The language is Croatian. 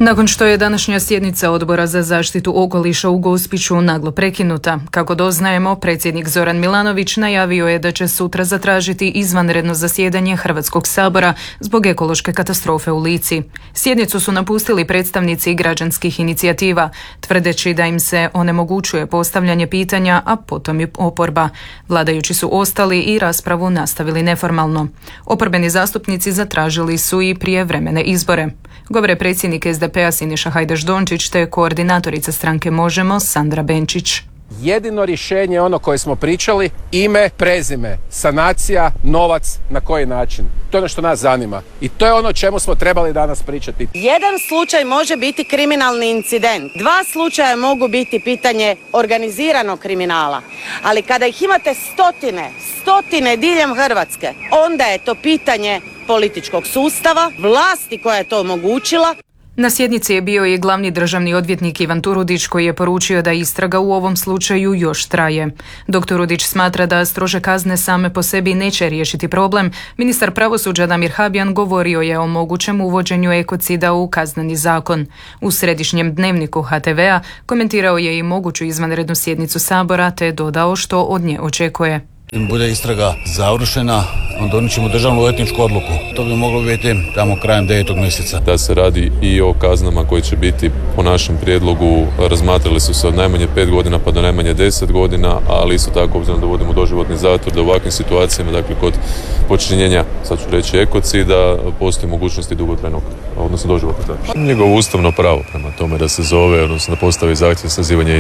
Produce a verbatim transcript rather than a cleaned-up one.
Nakon što je današnja sjednica Odbora za zaštitu okoliša u Gospiću naglo prekinuta, kako doznajemo, predsjednik Zoran Milanović najavio je da će sutra zatražiti izvanredno zasjedanje Hrvatskog sabora zbog ekološke katastrofe u Lici. Sjednicu su napustili predstavnici građanskih inicijativa, tvrdeći da im se onemogućuje postavljanje pitanja, a potom i oporba. Vladajući su ostali i raspravu nastavili neformalno. Oporbeni zastupnici zatražili su i prijevremene izbore. Govore predsjednik es de pe a Siniša Hajdaš-Dončić te koordinatorica stranke Možemo Sandra Benčić. Jedino rješenje je ono koje smo pričali, ime, prezime, sanacija, novac, na koji način. To je ono što nas zanima i to je ono o čemu smo trebali danas pričati. Jedan slučaj može biti kriminalni incident, dva slučaja mogu biti pitanje organiziranog kriminala, ali kada ih imate stotine, stotine diljem Hrvatske, onda je to pitanje političkog sustava, vlasti koja je to omogućila. Na sjednici je bio i glavni državni odvjetnik Ivan Turudić, koji je poručio da istraga u ovom slučaju još traje. Dok Turudić smatra da strože kazne same po sebi neće riješiti problem, ministar pravosuđa Damir Habijan govorio je o mogućem uvođenju ekocida u kazneni zakon. U središnjem dnevniku ha te vea komentirao je i moguću izvanrednu sjednicu Sabora te dodao što od nje očekuje. Bude istraga završena, onda donijet ćemo državnu odvjetničku odluku. To bi moglo biti tamo krajem devetog mjeseca. Da se radi i o kaznama koje će biti po našem prijedlogu, razmatrali su se od najmanje pet godina pa do najmanje deset godina, ali isto tako obzirom da vodimo doživotni zatvor, da u ovakvim situacijama, dakle kod počinjenja, sad ću reći ekocida, postoji mogućnosti dugotrajnog, odnosno doživotnog zatvora. Njegovo ustavno pravo prema tome da se zove, odnosno da postavi zahtjev sazivanja